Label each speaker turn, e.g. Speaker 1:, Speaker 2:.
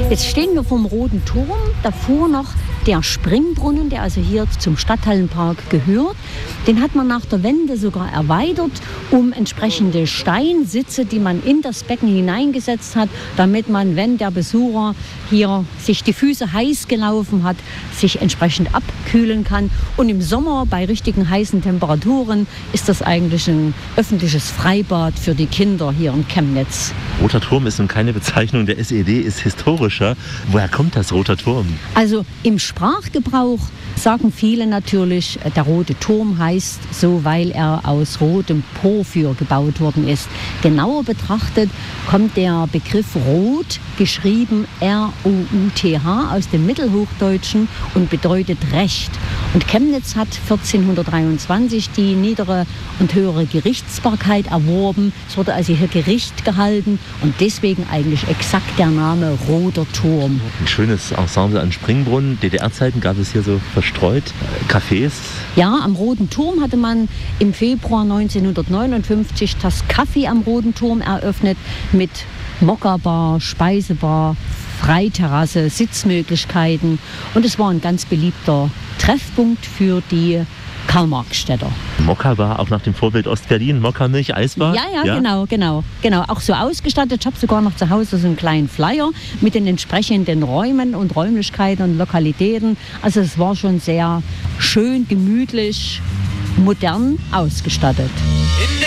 Speaker 1: Jetzt stehen wir vom Roten Turm, davor noch der Springbrunnen, der also hier zum Stadthallenpark gehört. Den hat man nach der Wende sogar erweitert, um entsprechende Steinsitze, die man in das Becken hineingesetzt hat, damit man, wenn der Besucher hier sich die Füße heiß gelaufen hat, sich entsprechend abkühlen kann. Und im Sommer bei richtigen heißen Temperaturen ist das eigentlich ein öffentliches Freibad für die Kinder hier in Chemnitz.
Speaker 2: Roter Turm ist nun keine Bezeichnung der SED, ist historischer. Woher kommt das Roter Turm?
Speaker 1: Also im Sprachgebrauch sagen viele natürlich, der Rote Turm heißt so, weil er aus rotem Porphyr gebaut worden ist. Genauer betrachtet kommt der Begriff Rot, geschrieben R-O-U-T-H, aus dem Mittelhochdeutschen und bedeutet Recht. Und Chemnitz hat 1423 die niedere und höhere Gerichtsbarkeit erworben. Es wurde also hier Gericht gehalten und deswegen eigentlich exakt der Name Roter Turm.
Speaker 2: Ein schönes Ensemble an Springbrunnen. DDR-Zeiten gab es hier so verstreut Cafés.
Speaker 1: Ja, am Roten Turm hatte man im Februar 1959 das Café am Roten Turm eröffnet mit Mokka-Bar, Speisebar, Freiterrasse, Sitzmöglichkeiten. Und es war ein ganz beliebter Treffpunkt für die Karl-Marx-Städter.
Speaker 2: Mokka-Bar, auch nach dem Vorbild Ostberlin, Mokka-Milch, Eisbar?
Speaker 1: Ja, genau. Auch so ausgestattet. Ich habe sogar noch zu Hause so einen kleinen Flyer mit den entsprechenden Räumen und Räumlichkeiten und Lokalitäten. Also es war schon sehr schön, gemütlich, modern ausgestattet.